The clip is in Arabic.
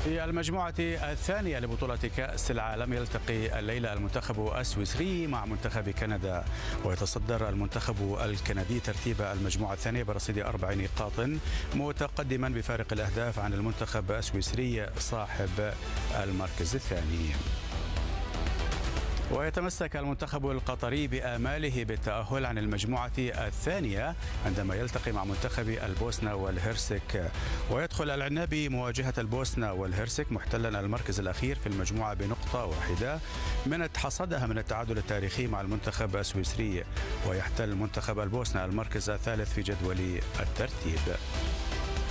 في المجموعة الثانية لبطولة كأس العالم يلتقي الليلة المنتخب السويسري مع منتخب كندا، ويتصدر المنتخب الكندي ترتيب المجموعة الثانية برصيد 4 نقاط، متقدما بفارق الأهداف عن المنتخب السويسري صاحب المركز الثاني. ويتمسك المنتخب القطري بآماله بالتأهل عن المجموعة الثانية عندما يلتقي مع منتخب البوسنة والهرسك، ويدخل العنابي مواجهة البوسنة والهرسك محتلا المركز الأخير في المجموعة بنقطة واحدة حصدها من التعادل التاريخي مع المنتخب السويسري، ويحتل منتخب البوسنة المركز الثالث في جدول الترتيب.